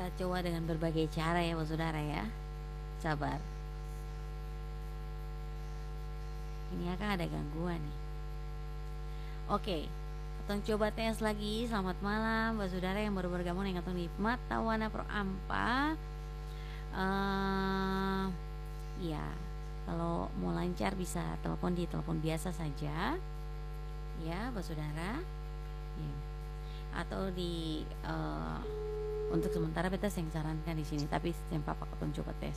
Kita coba dengan berbagai cara ya, saudara ya. Sabar. Ini akan ada gangguan nih. Oke, kita coba tes lagi. Selamat malam, saudara yang baru bergabung dengan di Mata Wana Pro Ampa. Ya, kalau mau lancar bisa telepon di telepon biasa saja, ya, saudara. Ya. Atau di untuk sementara beta yang sarankan di sini, tapi sempat Pak coba tes.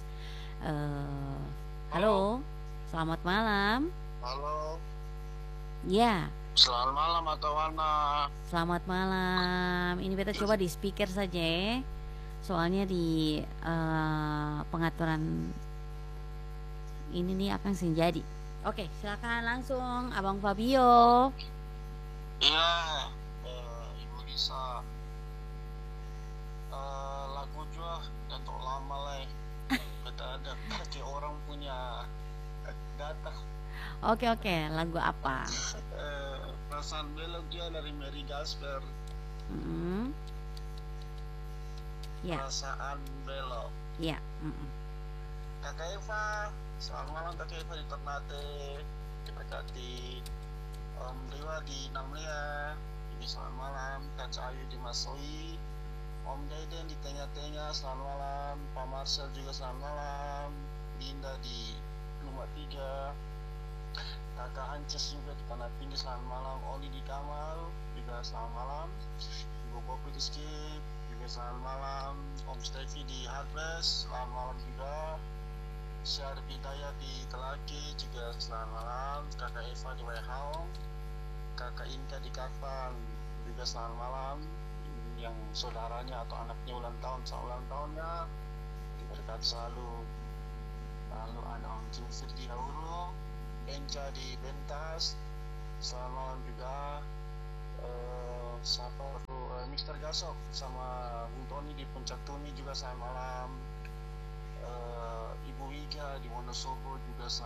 Halo, selamat malam. Halo. Ya. Selamat malam atau Wana. Selamat malam. Ini beta coba di speaker saja ya. Soalnya di pengaturan ini nih akan senjadi. Oke, silakan langsung Abang Fabio. Iya, Ibu Lisa. Lagu juga untuk lama lah. Beta ada kaki orang punya data. Oke, lagu apa? Perasaan belok dia dari Mary Gasper. Ya. Perasaan belok. Ya. Kakak Eva, selamat malam Kakak Eva di Ternate. Diberkati. Om Dewa di Namlia, ini selamat malam. Kak Ayu di Masoi. Om Deden di Tengah-Tengah, selamat malam. Pak Marcel juga selamat malam. Linda di Rumah 3. Kakak Ances juga di Tanah Tinggi, selamat malam. Oli di Kamal juga selamat malam. Ibu Bopi di Skip juga selamat malam. Om Stevi di Harvest, selamat malam juga. Syar Bidaya di Telaki juga selamat malam. Kakak Eva di Wehau. Kakak Inka di Kafang juga selamat malam. Yang saudaranya atau anaknya ulang tahun, selamat ulang tahunnya diberkati selalu. Lalu ada Om Jufir di Nauru, Enca di Bentas, selamat malam juga. Mr. Gasok sama Bung Tony di Puncak Tuni juga selamat malam. Ibu Iga di Wonosobo juga selamat